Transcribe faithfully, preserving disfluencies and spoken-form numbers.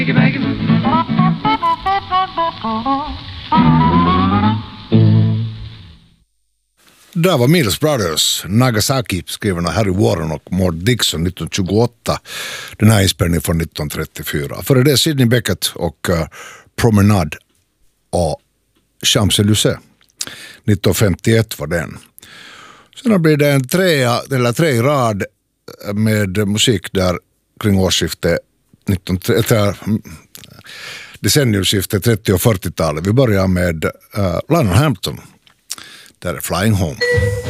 Där var Mills Brothers, Nagasaki, skriven av Harry Warren och Mort Dixon nittonhundratjugoåtta. Den här inspelningen från nittonhundratrettiofyra. För det är Sidney Bechet och uh, Promenade och Champs-Élysées. nittonhundrafemtioett var den. Sen blir det en trea, eller tre i rad med musik där kring årsskiftet nitton, äh, decenniumskiftet trettio- och fyrtiotalet. Vi börjar med uh, Lionel Hampton. Där är Flying Home.